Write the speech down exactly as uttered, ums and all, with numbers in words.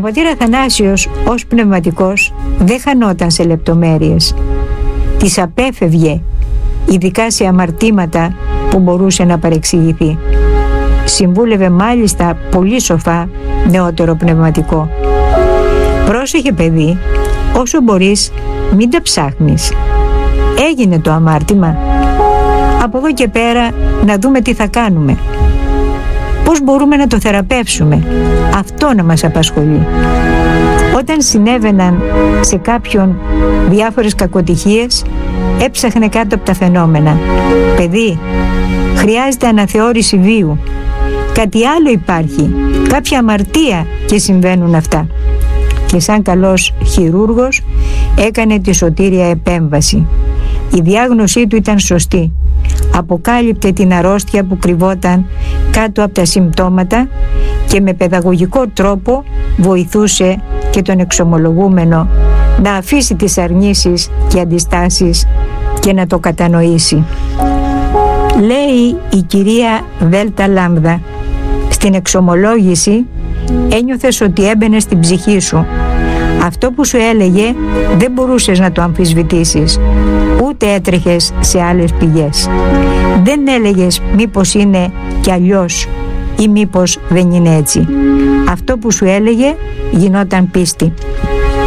πατήρ Αθανάσιος ως πνευματικός δεν χανόταν σε λεπτομέρειες. Τις απέφευγε, ειδικά σε αμαρτήματα που μπορούσε να παρεξηγηθεί. Συμβούλευε μάλιστα πολύ σοφά νεότερο πνευματικό. Πρόσεχε παιδί, όσο μπορείς μην τα ψάχνεις. Έγινε το αμάρτημα. Από εδώ και πέρα να δούμε τι θα κάνουμε. Πώς μπορούμε να το θεραπεύσουμε. Αυτό να μας απασχολεί. Όταν συνέβαιναν σε κάποιον διάφορες κακοτυχίες, έψαχνε κάτω από τα φαινόμενα. Παιδί, χρειάζεται αναθεώρηση βίου. Κάτι άλλο υπάρχει, κάποια αμαρτία και συμβαίνουν αυτά. Και σαν καλός χειρούργος έκανε τη σωτήρια επέμβαση. Η διάγνωσή του ήταν σωστή. Αποκάλυπτε την αρρώστια που κρυβόταν κάτω από τα συμπτώματα και με παιδαγωγικό τρόπο βοηθούσε και τον εξομολογούμενο να αφήσει τις αρνήσεις και αντιστάσεις και να το κατανοήσει. Λέει η κυρία Δέλτα Λάμδα, στην εξομολόγηση ένιωθες ότι έμπαινε στην ψυχή σου. Αυτό που σου έλεγε δεν μπορούσες να το αμφισβητήσεις, ούτε έτρεχες σε άλλες πηγές. Δεν έλεγες μήπως είναι κι αλλιώς ή μήπως δεν είναι έτσι. Αυτό που σου έλεγε γινόταν πίστη.